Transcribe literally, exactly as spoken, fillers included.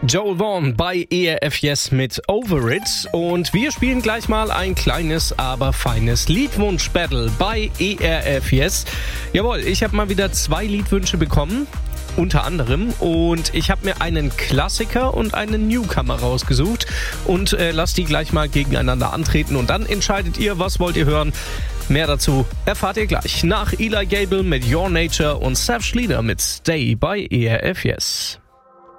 Joel Vaughn bei E R F Yes mit Over It und wir spielen gleich mal ein kleines, aber feines Liedwunsch-Battle bei E R F Yes. Jawohl, ich habe mal wieder zwei Liedwünsche bekommen, unter anderem, und ich habe mir einen Klassiker und einen Newcomer rausgesucht und äh, lasst die gleich mal gegeneinander antreten und dann entscheidet ihr, was wollt ihr hören. Mehr dazu erfahrt ihr gleich nach Eli Gable mit Your Nature und Seth Schlieder mit Stay bei E R F Yes.